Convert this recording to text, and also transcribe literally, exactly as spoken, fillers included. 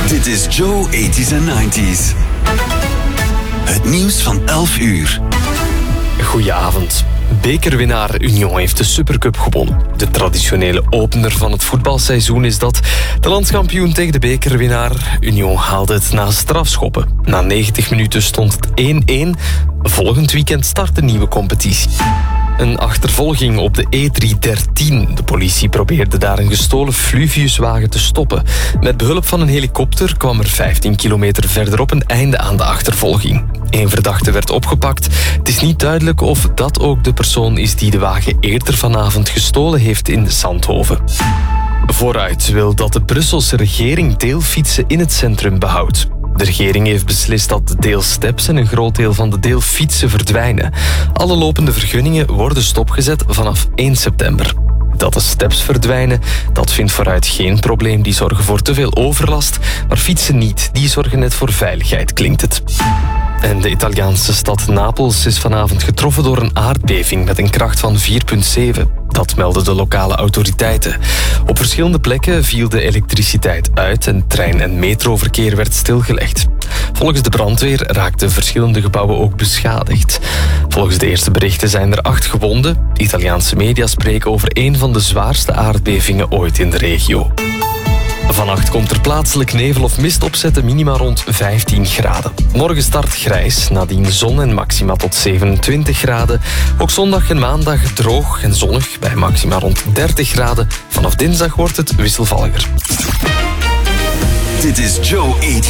Dit is Joe eighties en nineties. Het nieuws van elf uur. Goedenavond. Bekerwinnaar Union heeft de Supercup gewonnen. De traditionele opener van het voetbalseizoen is dat. De landskampioen tegen de bekerwinnaar Union haalde het na strafschoppen. Na negentig minuten stond het één-één. Volgend weekend start de nieuwe competitie. Een achtervolging op de E driehonderddertien. De politie probeerde daar een gestolen Fluviuswagen te stoppen. Met behulp van een helikopter kwam er vijftien kilometer verderop een einde aan de achtervolging. Eén verdachte werd opgepakt. Het is niet duidelijk of dat ook de persoon is die de wagen eerder vanavond gestolen heeft in Zandhoven. Vooruit wil dat de Brusselse regering deelfietsen in het centrum behoudt. De regering heeft beslist dat de deelsteps en een groot deel van de deelfietsen verdwijnen. Alle lopende vergunningen worden stopgezet vanaf één september. Dat de steps verdwijnen, dat vindt Vooruit geen probleem. Die zorgen voor te veel overlast, maar fietsen niet. Die zorgen net voor veiligheid, klinkt het. En de Italiaanse stad Napels is vanavond getroffen door een aardbeving met een kracht van vier komma zeven. Dat melden de lokale autoriteiten. Op verschillende plekken viel de elektriciteit uit en trein- en metroverkeer werd stilgelegd. Volgens de brandweer raakten verschillende gebouwen ook beschadigd. Volgens de eerste berichten zijn er acht gewonden. Italiaanse media spreken over een van de zwaarste aardbevingen ooit in de regio. Vannacht komt er plaatselijk nevel of mist opzetten, minima rond vijftien graden. Morgen start grijs, nadien zon en maxima tot zevenentwintig graden. Ook zondag en maandag droog en zonnig, bij maxima rond dertig graden. Vanaf dinsdag wordt het wisselvalliger. Dit is Joe eighties.